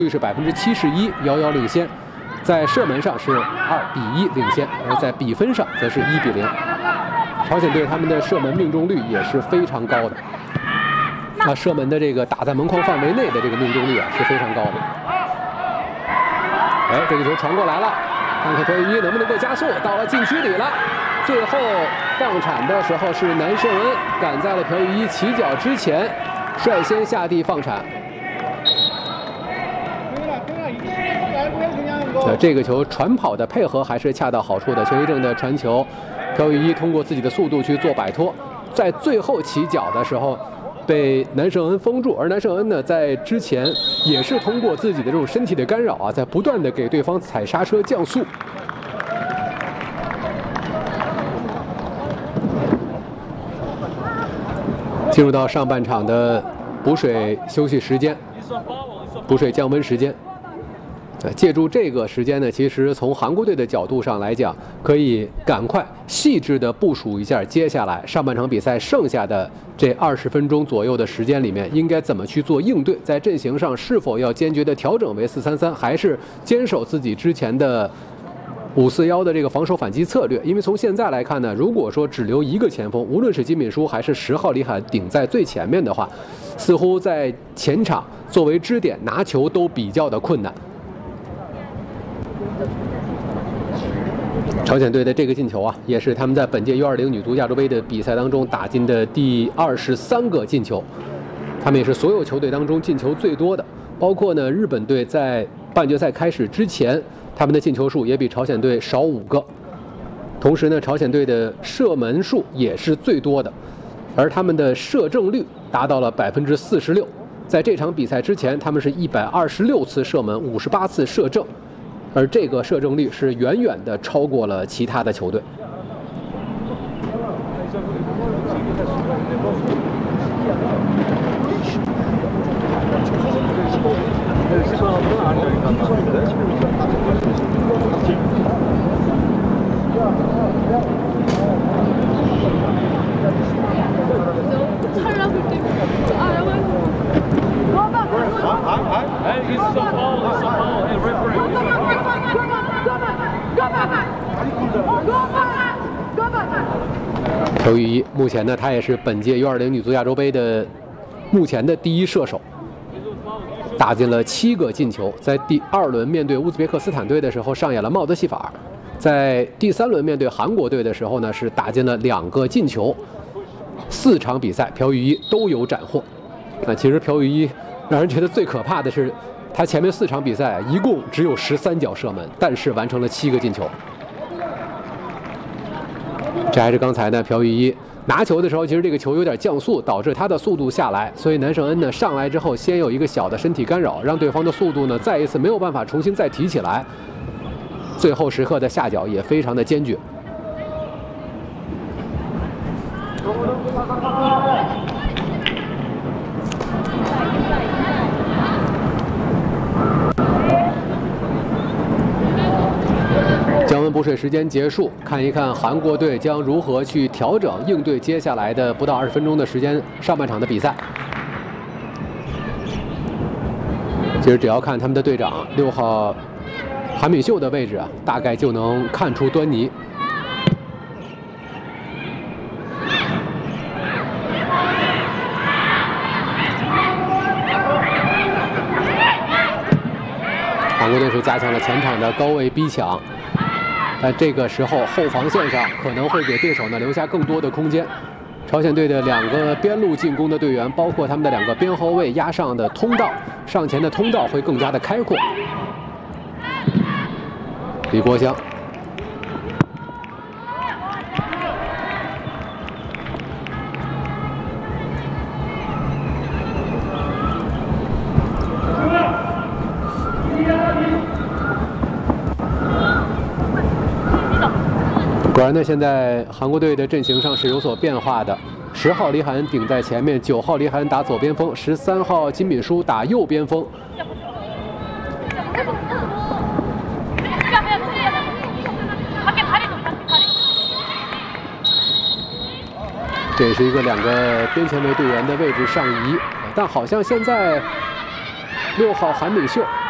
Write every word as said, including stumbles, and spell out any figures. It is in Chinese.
率是百分之七十一，遥遥领先。在射门上是二比一领先，而在比分上则是一比零。朝鲜队他们的射门命中率也是非常高的，那射门的这个打在门框范围内的这个命中率啊是非常高的。哎，这个球传过来了，看看朴宇一能不能够加速，到了禁区里了。最后放铲的时候是南胜恩赶在了朴宇一起脚之前，率先下地放铲。呃，这个球传跑的配合还是恰到好处的。全一正的传球，朴宇一通过自己的速度去做摆脱，在最后起脚的时候被南胜恩封住，而南胜恩呢，在之前也是通过自己的这种身体的干扰啊，在不断的给对方踩刹车降速。进入到上半场的补水休息时间，补水降温时间。借助这个时间呢，其实从韩国队的角度上来讲，可以赶快细致的部署一下接下来上半场比赛剩下的这二十分钟左右的时间里面，应该怎么去做应对，在阵型上是否要坚决的调整为四三三，还是坚守自己之前的五四一的这个防守反击策略。因为从现在来看呢，如果说只留一个前锋，无论是金敏书还是十号李海顶在最前面的话，似乎在前场作为支点拿球都比较的困难。朝鲜队的这个进球啊，也是他们在本届 U 二十女足亚洲杯的比赛当中打进的第二十三个进球，他们也是所有球队当中进球最多的。包括呢，日本队在半决赛开始之前，他们的进球数也比朝鲜队少五个。同时呢，朝鲜队的射门数也是最多的，而他们的射正率达到了百分之四十六。在这场比赛之前，他们是一百二十六次射门，五十八次射正。而这个射正率是远远的超过了其他的球队。朴宇一目前呢，他也是本届 U 二十女足亚洲杯的目前的第一射手，打进了七个进球。在第二轮面对乌兹别克斯坦队的时候上演了帽子戏法，在第三轮面对韩国队的时候呢，是打进了两个进球。四场比赛朴宇一都有斩获。那其实朴宇一让人觉得最可怕的是，他前面四场比赛一共只有十三脚射门，但是完成了七个进球。这还是刚才呢，朴宇一拿球的时候，其实这个球有点降速，导致他的速度下来，所以南胜恩呢上来之后，先有一个小的身体干扰，让对方的速度呢再一次没有办法重新再提起来。最后时刻的下脚也非常的坚决。降温补水时间结束，看一看韩国队将如何去调整应对接下来的不到二十分钟的时间上半场的比赛。其实只要看他们的队长六号韩敏秀的位置啊，大概就能看出端倪。韩国队是加强了前场的高位逼抢。但这个时候后防线上可能会给对手呢留下更多的空间。朝鲜队的两个边路进攻的队员，包括他们的两个边后卫压上的通道，上前的通道会更加的开阔。李国香，果然呢，现在韩国队的阵型上是有所变化的。十号李海恩顶在前面，九号李海恩打左边锋，十三号金敏书打右边锋。这也是一个两个边前卫队员的位置上移，但好像现在六号韩敏秀